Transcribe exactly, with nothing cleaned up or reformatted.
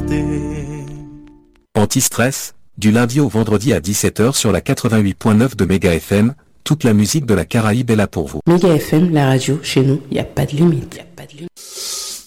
Anti-stress, du lundi au vendredi à dix-sept heures sur la quatre-vingt-huit point neuf de Méga F M, toute la musique de la Caraïbe est là pour vous. Méga F M, la radio, chez nous, il n'y a pas de limite. Y a pas de limite.